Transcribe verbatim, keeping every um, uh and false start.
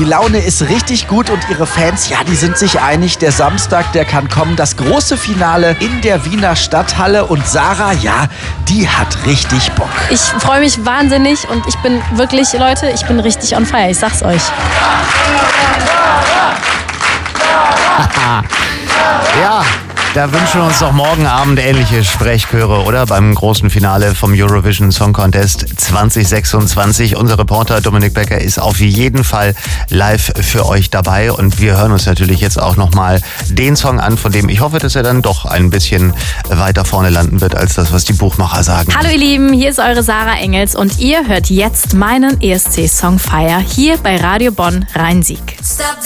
Die Laune ist richtig gut und ihre Fans, ja, die sind sich einig. Der Samstag, der kann kommen. Das große Finale in der Wiener Stadthalle. Und Sarah, ja, die hat richtig Bock. Ich freue mich wahnsinnig und ich bin wirklich, Leute, ich bin richtig on fire. Ich sag's euch. Ja, da wünschen wir uns doch morgen Abend ähnliche Sprechchöre, oder? Beim großen Finale vom Eurovision Song Contest zwanzig sechsundzwanzig. Unser Reporter Dominik Becker ist auf jeden Fall live für euch dabei. Und wir hören uns natürlich jetzt auch nochmal den Song an, von dem ich hoffe, dass er dann doch ein bisschen weiter vorne landen wird, als das, was die Buchmacher sagen. Hallo ihr Lieben, hier ist eure Sarah Engels und ihr hört jetzt meinen E S C-Song Fire hier bei Radio Bonn Rhein-Sieg.